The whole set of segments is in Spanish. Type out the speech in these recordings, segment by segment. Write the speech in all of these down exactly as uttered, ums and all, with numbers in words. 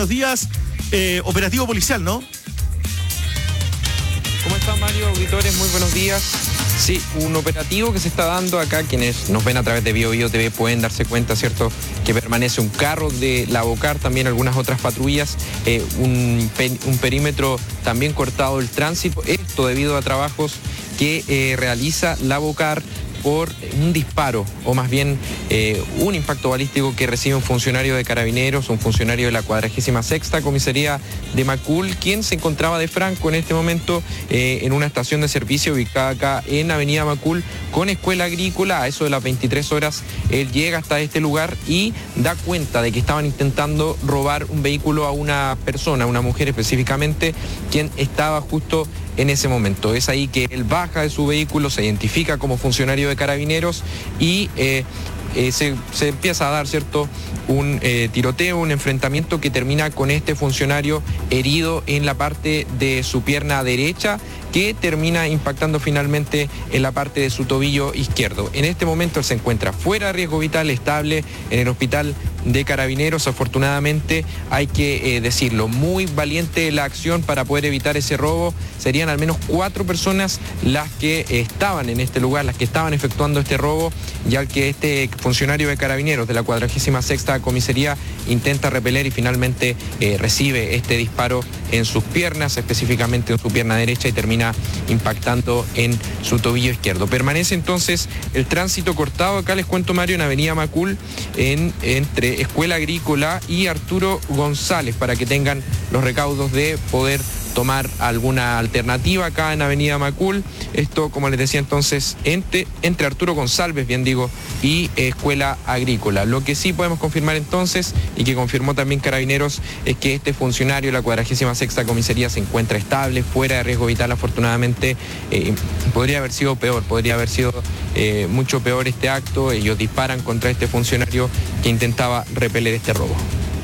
Buenos días, eh, operativo policial, ¿no? ¿Cómo está, Mario? Auditores, muy buenos días. Sí, un operativo que se está dando acá, quienes nos ven a través de Bio Bio T V pueden darse cuenta, ¿cierto?, que permanece un carro de la Bocar, también algunas otras patrullas, eh, un, pe un perímetro también cortado del tránsito, esto debido a trabajos que eh, realiza la Bocar por un disparo, o más bien eh, un impacto balístico que recibe un funcionario de Carabineros, un funcionario de la cuadragésima sexta comisaría de Macul, quien se encontraba de franco en este momento eh, en una estación de servicio ubicada acá en Avenida Macul con escuela agrícola. A eso de las veintitrés horas, él llega hasta este lugar y da cuenta de que estaban intentando robar un vehículo a una persona, una mujer específicamente, quien estaba justo en ese momento. Es ahí que él baja de su vehículo, se identifica como funcionario de Carabineros y eh, eh, se, se empieza a dar, ¿cierto?, un eh, tiroteo, un enfrentamiento que termina con este funcionario herido en la parte de su pierna derecha, que termina impactando finalmente en la parte de su tobillo izquierdo. En este momento él se encuentra fuera de riesgo vital, estable en el hospital de Carabineros. Afortunadamente, hay que eh, decirlo, muy valiente la acción para poder evitar ese robo. Serían al menos cuatro personas las que eh, estaban en este lugar, las que estaban efectuando este robo, ya que este funcionario de Carabineros de la cuadragésima sexta comisaría intenta repeler y finalmente eh, recibe este disparo en sus piernas, específicamente en su pierna derecha, y termina impactando en su tobillo izquierdo. Permanece entonces el tránsito cortado. Acá les cuento, Mario, en Avenida Macul, en, entre Escuela Agrícola y Arturo González, para que tengan los recaudos de poder tomar alguna alternativa acá en Avenida Macul. Esto, como les decía entonces, entre, entre Arturo González, bien digo, y Escuela Agrícola. Lo que sí podemos confirmar entonces, y que confirmó también Carabineros, es que este funcionario de la cuadragésima sexta comisaría se encuentra estable, fuera de riesgo vital. Afortunadamente, eh, podría haber sido peor, podría haber sido eh, mucho peor este acto. Ellos disparan contra este funcionario que intentaba repeler este robo.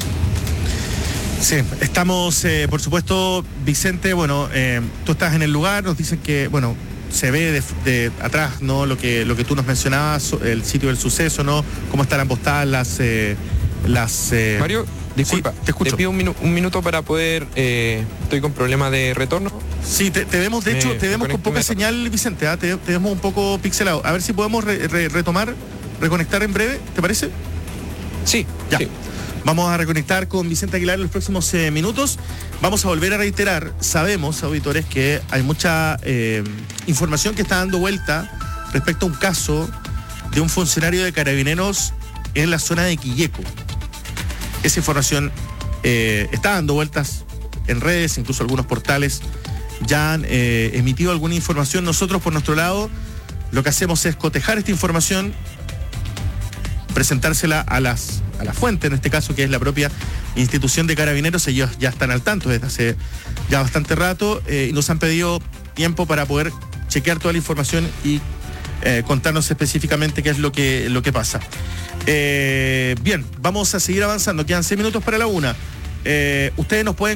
Sí, estamos, eh, por supuesto, Vicente, bueno, eh, tú estás en el lugar, nos dicen que, bueno, se ve de, de atrás, ¿no?, lo que, lo que tú nos mencionabas, el sitio del suceso, ¿no?, cómo estarán postadas las... Eh, las eh... Mario, disculpa, sí, te escucho. Te pido un, minu un minuto para poder, eh, estoy con problemas de retorno. Sí, te, te vemos, de me, hecho, te vemos con poca señal, Vicente, ¿eh? te, te vemos un poco pixelado. A ver si podemos re, re, retomar, reconectar en breve, ¿te parece? Sí, ya. Sí. Vamos a reconectar con Vicente Aguilar en los próximos eh, minutos. Vamos a volver a reiterar, sabemos, auditores, que hay mucha eh, información que está dando vuelta respecto a un caso de un funcionario de Carabineros en la zona de Quilleco. Esa información eh, está dando vueltas en redes, incluso algunos portales ya han eh, emitido alguna información. Nosotros, por nuestro lado, lo que hacemos es cotejar esta información, presentársela a las a la fuente, en este caso, que es la propia institución de Carabineros. Ellos ya están al tanto desde hace ya bastante rato eh, y nos han pedido tiempo para poder chequear toda la información y eh, contarnos específicamente qué es lo que, lo que pasa. Eh, bien, vamos a seguir avanzando. Quedan seis minutos para la una. Eh, ustedes nos pueden